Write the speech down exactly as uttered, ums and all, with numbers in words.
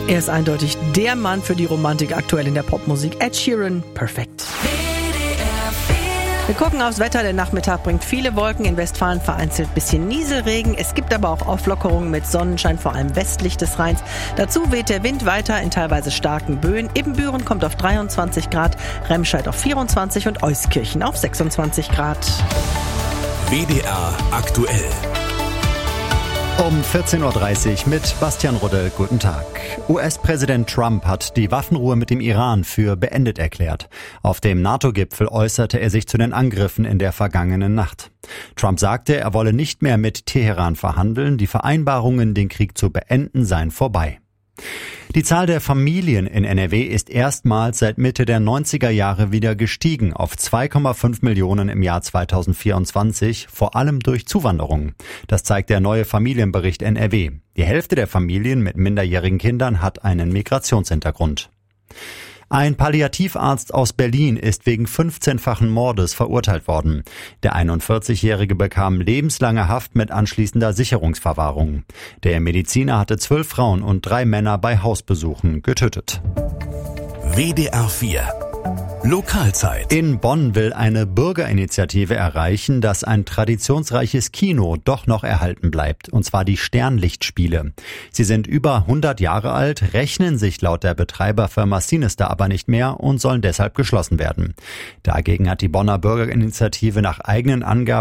Er ist eindeutig der Mann für die Romantik aktuell in der Popmusik. Ed Sheeran, perfekt. Wir gucken aufs Wetter. Der Nachmittag bringt viele Wolken. In Westfalen vereinzelt bisschen Nieselregen. Es gibt aber auch Auflockerungen mit Sonnenschein, vor allem westlich des Rheins. Dazu weht der Wind weiter in teilweise starken Böen. Ibbenbüren kommt auf dreiundzwanzig Grad, Remscheid auf vierundzwanzig und Euskirchen auf sechsundzwanzig Grad. W D R aktuell. Um vierzehn Uhr dreißig mit Bastian Rudde. Guten Tag. U S-Präsident Trump hat die Waffenruhe mit dem Iran für beendet erklärt. Auf dem NATO-Gipfel äußerte er sich zu den Angriffen in der vergangenen Nacht. Trump sagte, er wolle nicht mehr mit Teheran verhandeln. Die Vereinbarungen, den Krieg zu beenden, seien vorbei. Die Zahl der Familien in N R W ist erstmals seit Mitte der neunziger Jahre wieder gestiegen auf zwei Komma fünf Millionen im Jahr zweitausendvierundzwanzig, vor allem durch Zuwanderung. Das zeigt der neue Familienbericht N R W. Die Hälfte der Familien mit minderjährigen Kindern hat einen Migrationshintergrund. Ein Palliativarzt aus Berlin ist wegen fünfzehnfachen Mordes verurteilt worden. Der einundvierzigjährige bekam lebenslange Haft mit anschließender Sicherungsverwahrung. Der Mediziner hatte zwölf Frauen und drei Männer bei Hausbesuchen getötet. W D R vier Lokalzeit. In Bonn will eine Bürgerinitiative erreichen, dass ein traditionsreiches Kino doch noch erhalten bleibt, und zwar die Sternlichtspiele. Sie sind über hundert Jahre alt, rechnen sich laut der Betreiberfirma Sinister aber nicht mehr und sollen deshalb geschlossen werden. Dagegen hat die Bonner Bürgerinitiative nach eigenen Angaben